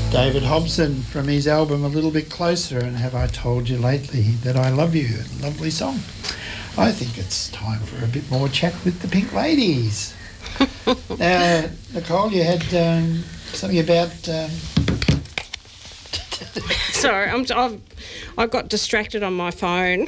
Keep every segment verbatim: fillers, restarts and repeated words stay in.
David Hobson from his album A Little Bit Closer and Have I Told You Lately That I Love You. A lovely song. I think it's time for a bit more chat with the Pink Ladies. Now, Nicole, you had um, something about... Um... Sorry, I'm, I've, I got distracted on my phone.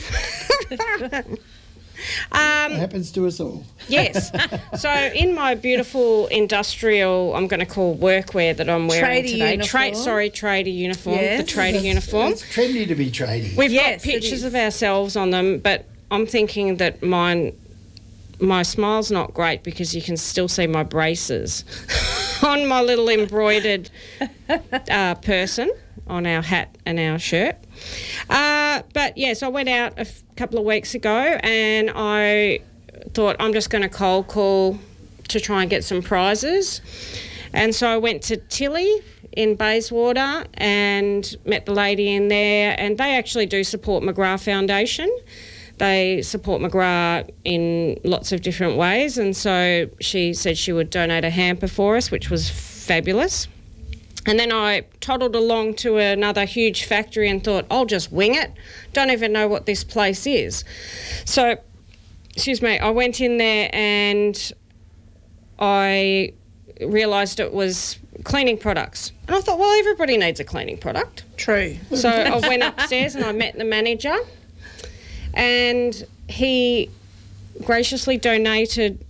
Um, it happens to us all. Yes. So in my beautiful industrial, I'm going to call workwear that I'm wearing Tradie today. uniform. Tra- sorry, tradie uniform. Yes. The tradie It's- uniform. It's trendy to be tradie. We've Yes, got it pictures is. of ourselves on them, but I'm thinking that mine, my smile's not great because you can still see my braces on my little embroidered uh, person on our hat and our shirt. Uh, but yes, I went out a f- couple of weeks ago and I thought I'm just going to cold call to try and get some prizes. And so I went to Tilly in Bayswater and met the lady in there, and they actually do support McGrath Foundation. They support McGrath in lots of different ways, and so she said she would donate a hamper for us, which was fabulous. And then I toddled along to another huge factory and thought, I'll just wing it. Don't even know what this place is. So, excuse me, I went in there and I realised it was cleaning products. And I thought, well, everybody needs a cleaning product. True. So I went upstairs and I met the manager, and he graciously donated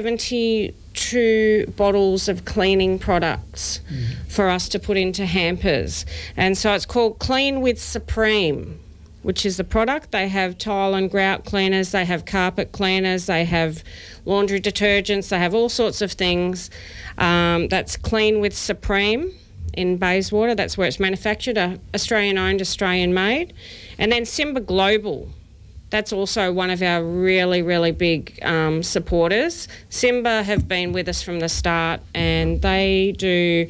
seventy-two bottles of cleaning products mm. for us to put into hampers. And so it's called Clean with Supreme, which is the product. They have tile and grout cleaners, they have carpet cleaners, they have laundry detergents, they have all sorts of things. Um, that's Clean with Supreme in Bayswater. That's where it's manufactured, uh, Australian-owned, Australian-made. And then Simba Global. That's also one of our really, really big um, supporters. Simba have been with us from the start, and they do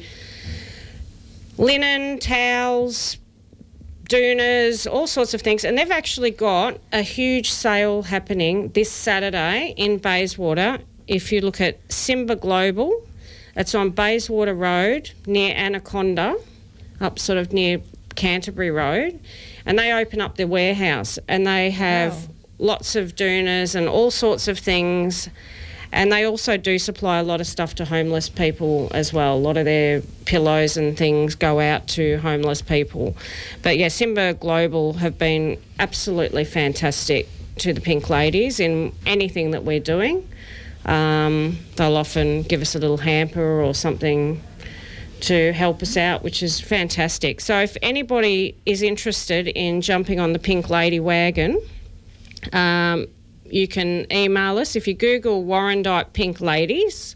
linen, towels, doonas, all sorts of things. And they've actually got a huge sale happening this Saturday in Bayswater. If you look at Simba Global, it's on Bayswater Road near Anaconda, up sort of near Canterbury Road. And they open up their warehouse and they have wow. lots of doonas and all sorts of things. And they also do supply a lot of stuff to homeless people as well. A lot of their pillows and things go out to homeless people. But yeah, Simba Global have been absolutely fantastic to the Pink Ladies in anything that we're doing. Um, they'll often give us a little hamper or something to help us out, which is fantastic. So if anybody is interested in jumping on the Pink Lady wagon, um, you can email us. If you Google Warrandyte Pink Ladies,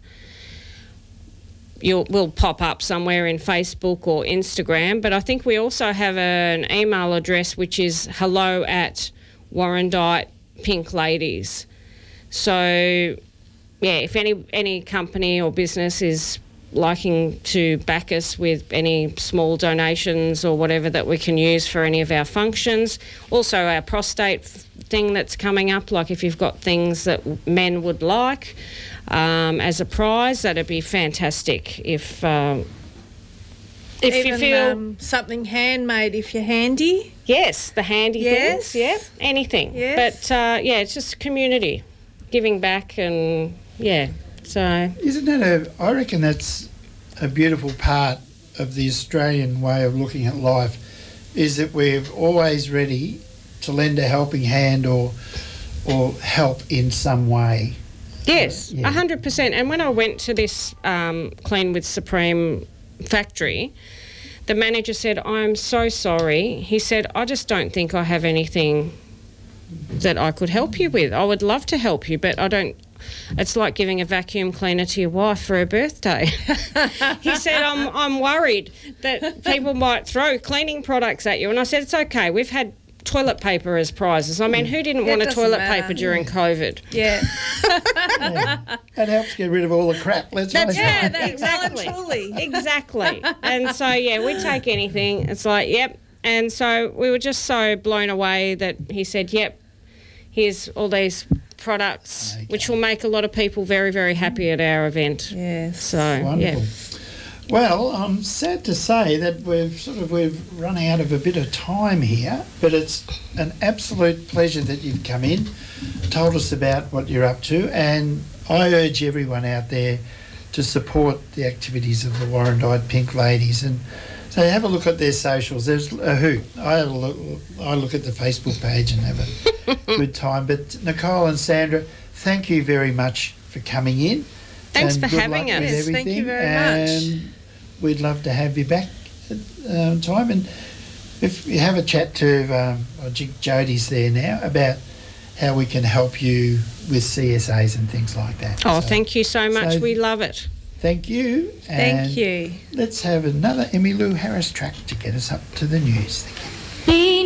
you'll will pop up somewhere in Facebook or Instagram. But I think we also have an email address which is hello at Warrandyte Pink Ladies. So yeah, if any any company or business is liking to back us with any small donations or whatever that we can use for any of our functions. Also our prostate f- thing that's coming up, like if you've got things that men would like um, as a prize, that'd be fantastic if um, if Even, you feel... Um, something handmade if you're handy. Yes, the handy yes. things, yeah, anything. Yes. But uh, yeah, it's just community, giving back and yeah. So isn't that a? I reckon that's a beautiful part of the Australian way of looking at life, is that we're always ready to lend a helping hand or or help in some way. Yes, a yeah. hundred percent. And when I went to this um, Clean with Supreme factory, the manager said, "I'm so sorry." He said, "I just don't think I have anything that I could help you with. I would love to help you, but I don't." It's like giving a vacuum cleaner to your wife for her birthday. He said, I'm I'm worried that people might throw cleaning products at you. And I said, it's okay. We've had toilet paper as prizes. I mean, who didn't It want a doesn't toilet matter. paper during COVID? Yeah. Yeah. That helps get rid of all the crap, let's That's face yeah, it. that's Exactly. well and truly. Exactly. And so, yeah, we take anything. It's like, yep. And so we were just so blown away that he said, yep, here's all these products, okay. which will make a lot of people very, very happy at our event. Yes. So, Wonderful. yeah. Well, I'm sad to say that we've sort of we've run out of a bit of time here, but it's an absolute pleasure that you've come in, told us about what you're up to, and I urge everyone out there to support the activities of the Warrandyte Pink Ladies. And so have a look at their socials. There's a hoot. I have a look, I look at the Facebook page and have a good time. But Nicole and Sandra, thank you very much for coming in. Thanks and for good having luck us. with Yes, thank you everything, very and much. we'd love to have you back at um, time. And if you have a chat to um, I think Jodie's there now about how we can help you with C S As and things like that. Oh, So, thank you so much. so- we love it. Thank you. Thank and you. Let's have another Emmylou Harris track to get us up to the news. Thank you. Be